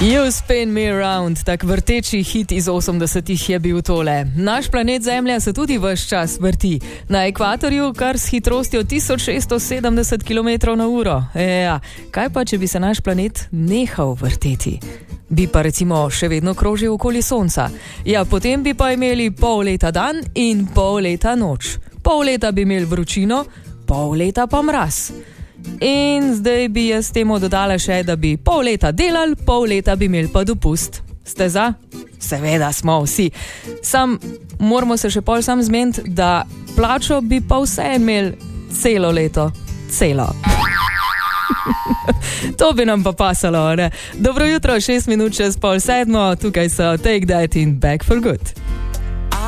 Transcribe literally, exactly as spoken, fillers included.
You spin me around, tak vrteči hit iz osemdesetih je bil tole. Naš planet Zemlja se tudi ves čas vrti. Na ekvatorju kar s hitrostjo tisoč šeststo sedemdeset kilometrov na uro. Ja, kaj pa, če bi se naš planet nehal vrteti? Bi pa recimo še vedno krožil okoli Sonca. Ja, potem bi pa imeli pol leta dan in pol leta noč. Pol leta bi imeli vročino, pol leta pa mraz. In zdaj bi jaz temu dodala še, da bi pol leta delali, pol leta bi imeli pa dopust. Ste za? Seveda smo vsi. Sam moramo se še pol sam zmeniti, da plačo bi pa vse imeli celo leto. Celo. To bi nam pa pasalo, ne? Dobro jutro, šest minut čez pol sedmo, tukaj so Take That in Back for Good.